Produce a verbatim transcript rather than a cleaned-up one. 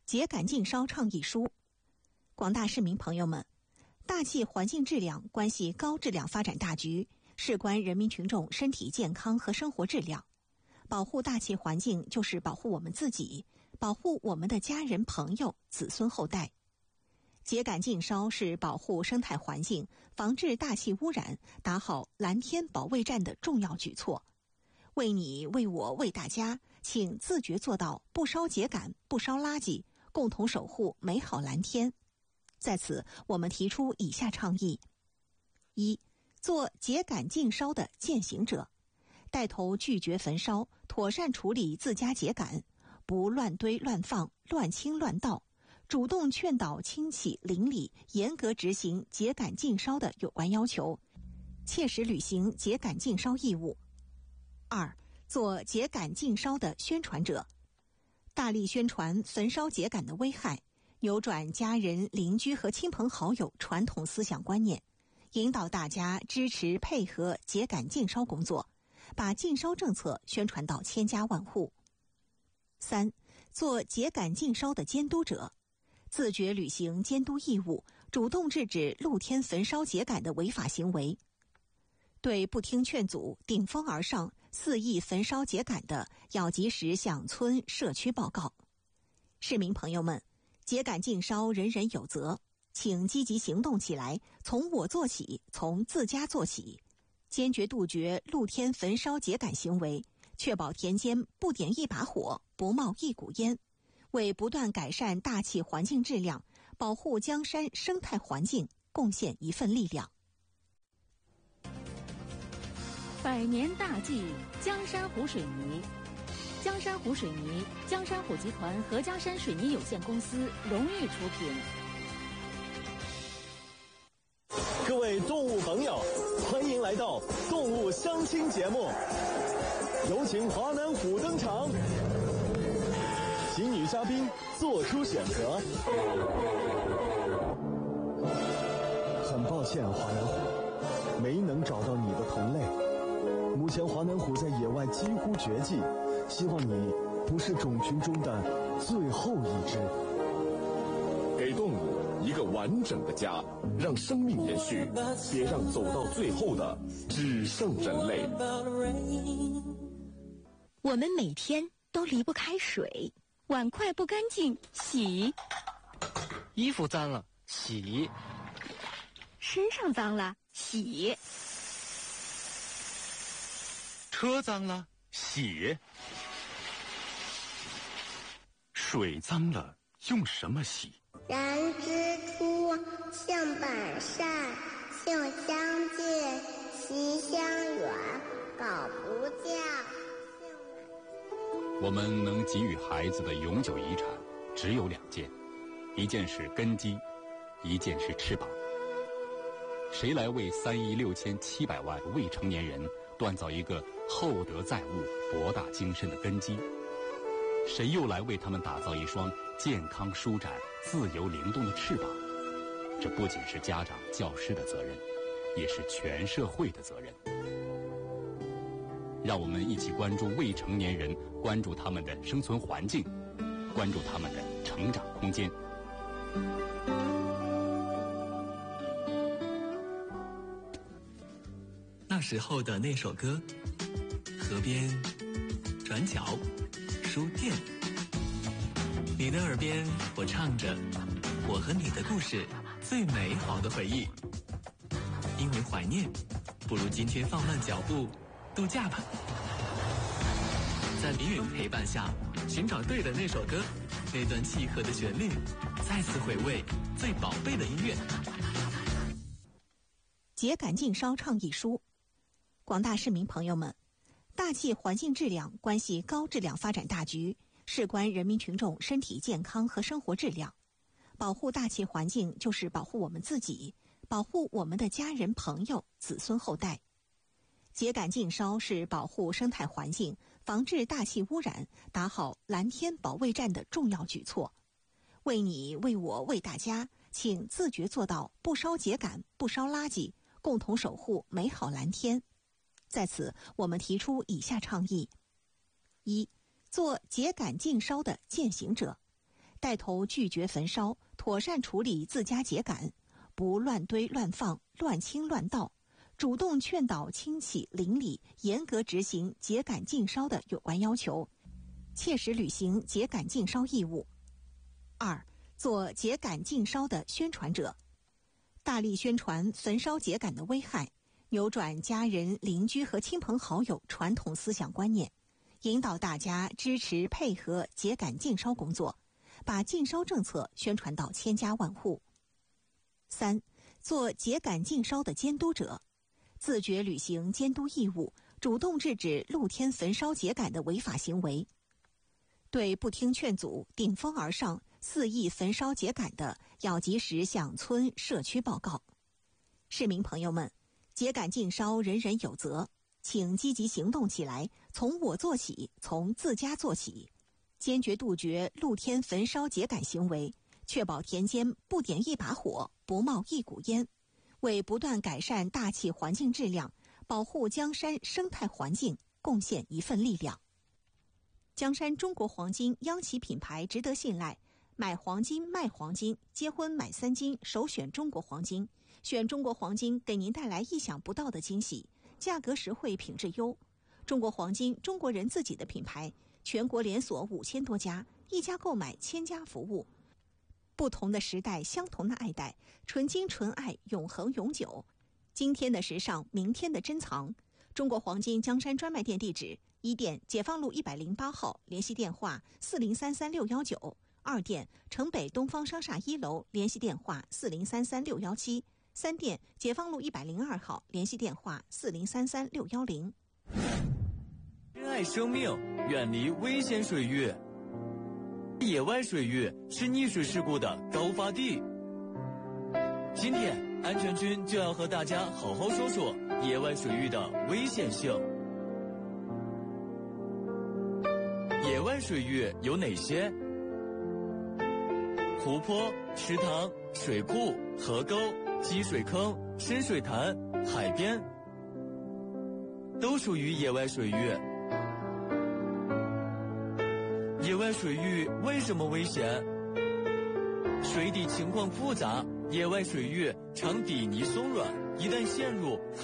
秸秆禁烧倡议书。广大市民朋友们，大气环境质量关系高质量发展大局，事关人民群众身体健康和生活质量。保护大气环境就是保护我们自己，保护我们的家人、朋友、子孙后代。秸秆禁烧是保护生态环境、防治大气污染、打好蓝天保卫战的重要举措。为你、为我、为大家，请自觉做到不烧秸秆、不烧垃圾，共同守护美好蓝天。在此，我们提出以下倡议：一、做秸秆禁烧的践行者，带头拒绝焚烧，妥善处理自家秸秆，不乱堆乱放、乱倾乱倒，主动劝导亲戚邻里严格执行秸秆禁烧的有关要求，切实履行秸秆禁烧义务。二、做秸秆禁烧的宣传者，大力宣传焚烧秸秆的危害，扭转家人、邻居和亲朋好友传统思想观念，引导大家支持配合秸秆禁烧工作，把禁烧政策宣传到千家万户。三、做秸秆禁烧的监督者，自觉履行监督义务，主动制止露天焚烧秸秆的违法行为。对不听劝阻、顶风而上、肆意焚烧秸秆的，要及时向村社区报告。市民朋友们，秸秆禁烧人人有责，请积极行动起来，从我做起，从自家做起，坚决杜绝露天焚烧秸秆行为，确保田间不点一把火，不冒一股烟，为不断改善大气环境质量、保护江山生态环境贡献一份力量。 百年大计，江山湖水泥。江山湖水泥，江山湖集团合江山水泥有限公司荣誉出品。 各位动物朋友，欢迎来到动物相亲节目，有请华南虎登场，请女嘉宾做出选择。很抱歉，华南虎，没能找到你的同类。目前华南虎在野外几乎绝迹，希望你不是种群中的最后一只。 给动物一个完整的家，让生命延续，别让走到最后的只剩人类。 我们每天都离不开水，碗筷不干净洗， 衣服脏了洗， 身上脏了洗， 车脏了洗，水脏了用什么洗？ 燃之初，性本善，性相近，习相远，苟不教。 我们能给予孩子的永久遗产只有两件，一件是根基，一件是翅膀。谁来为三亿六千七百万未成年人锻造一个厚德载物、博大精深的根基？谁又来为他们打造一双健康舒展、自由灵动的翅膀？这不仅是家长、教师的责任，也是全社会的责任。让我们一起关注未成年人，关注他们的生存环境，关注他们的成长空间。 那时候的那首歌，河边、转角、书店，你的耳边我唱着我和你的故事，最美好的回忆。因为怀念，不如今天放慢脚步度假吧。在迷云陪伴下，寻找对的那首歌，那段契合的旋律，再次回味最宝贝的音乐。 秸秆禁烧倡议书。广大市民朋友们，大气环境质量关系高质量发展大局，事关人民群众身体健康和生活质量。保护大气环境就是保护我们自己，保护我们的家人、朋友、子孙后代。秸秆禁烧是保护生态环境、防治大气污染、打好蓝天保卫战的重要举措。为你、为我、为大家，请自觉做到不烧秸秆、不烧垃圾，共同守护美好蓝天。在此，我们提出以下倡议：一、做秸秆禁烧的践行者， 带头拒绝焚烧，妥善处理自家秸秆，不乱堆乱放、乱倾乱倒，主动劝导亲戚邻里严格执行秸秆禁烧的有关要求，切实履行秸秆禁烧义务。二、做秸秆禁烧的宣传者，大力宣传焚烧秸秆的危害，扭转家人、邻居和亲朋好友传统思想观念，引导大家支持配合秸秆禁烧工作，把禁烧政策宣传到千家万户。三、做秸秆禁烧的监督者，自觉履行监督义务，主动制止露天焚烧秸秆的违法行为。对不听劝阻、顶风而上、肆意焚烧秸秆的，要及时向村社区报告。市民朋友们，秸秆禁烧人人有责，请积极行动起来，从我做起，从自家做起，坚决杜绝露天焚烧秸秆行为，确保田间不点一把火，不冒一股烟，为不断改善大气环境质量、保护江山生态环境贡献一份力量。江山中国黄金央企品牌值得信赖，买黄金卖黄金，结婚买三金，首选中国黄金。选中国黄金给您带来意想不到的惊喜，价格实惠，品质优。中国黄金，中国人自己的品牌，全国连锁五千多家，一家购买千家服务。不同的时代，相同的爱戴，纯金纯爱，永恒永久。今天的时尚，明天的珍藏。中国黄金江山专卖店地址：一店解放路一百零八号，联系电话四零三三六幺九；二店城北东方商厦一楼，联系电话四零三三六幺七；三店解放路一百零二号，联系电话四零三三六幺零。 珍爱生命，远离危险水域。野外水域是溺水事故的高发地。今天，安全军就要和大家好好说说野外水域的危险性。野外水域有哪些？湖泊、池塘、水库、河沟、积水坑、深水潭、海边，都属于野外水域。野外水域为什么危险？水底情况复杂，野外水域常底泥松软，一旦陷入